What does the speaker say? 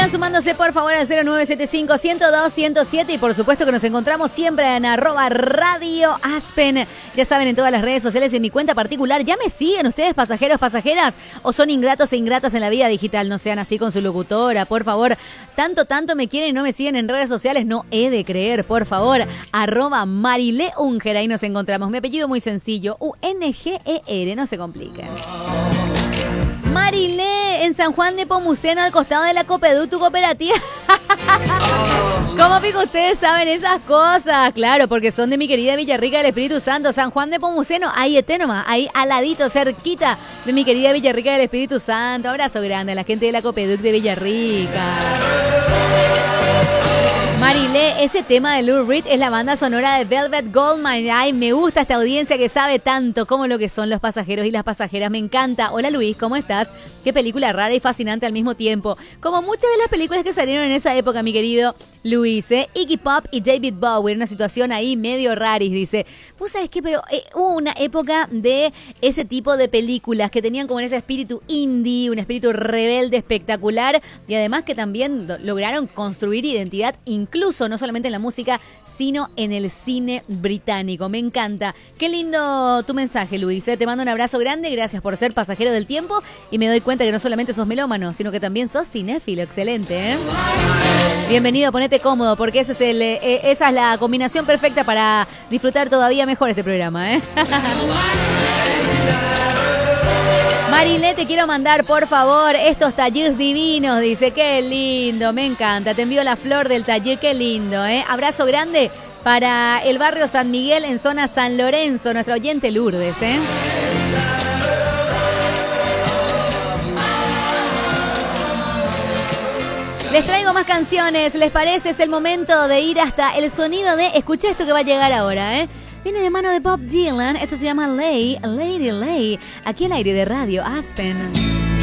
Vayan sumándose por favor al 0975-102-107 y por supuesto que nos encontramos siempre en @Radio-Aspen. Ya saben, en todas las redes sociales, en mi cuenta particular. ¿Ya me siguen ustedes, pasajeros, pasajeras? ¿O son ingratos e ingratas en la vida digital? No sean así con su locutora, por favor. Tanto me quieren y no me siguen en redes sociales. No he de creer, por favor. @Marileunger, ahí nos encontramos. Mi apellido muy sencillo, UNGER, no se compliquen. Marilé, en San Juan de Pomuceno, al costado de la Copedu, tu cooperativa. ¿Cómo pico ustedes saben esas cosas? Claro, porque son de mi querida Villarrica del Espíritu Santo. San Juan de Pomuceno, ahí nomás, ahí al ladito, cerquita de mi querida Villarrica del Espíritu Santo. Abrazo grande a la gente de la Copeduc de Villarrica. Marilé, ese tema de Lou Reed es la banda sonora de Velvet Goldmine. Ay, me gusta esta audiencia que sabe tanto como lo que son los pasajeros y las pasajeras. Me encanta. Hola Luis, ¿cómo estás? Qué película rara y fascinante al mismo tiempo. Como muchas de las películas que salieron en esa época, mi querido Luis, Iggy Pop y David Bowie. Una situación ahí medio raris, dice. Pues sabes qué, pero hubo una época de ese tipo de películas que tenían como ese espíritu indie, un espíritu rebelde espectacular y además que también lograron construir identidad incluso no solamente en la música, sino en el cine británico. Me encanta. Qué lindo tu mensaje, Luis. Te mando un abrazo grande. Gracias por ser pasajero del tiempo y me doy cuenta que no solamente sos melómano, sino que también sos cinéfilo. Excelente, ¿eh? Bienvenido, ponete cómodo porque esa es la combinación perfecta para disfrutar todavía mejor este programa, ¿eh? Marilé, te quiero mandar, por favor, estos talleres divinos. Dice, qué lindo, me encanta. Te envío la flor del taller, qué lindo, ¿eh? Abrazo grande para el barrio San Miguel en zona San Lorenzo, nuestra oyente Lourdes, ¿eh? Les traigo más canciones, ¿les parece? Es el momento de ir hasta el sonido de... Escucha esto que va a llegar ahora, ¿eh? Viene de mano de Bob Dylan, esto se llama Lady Lay, aquí al aire de Radio Aspen.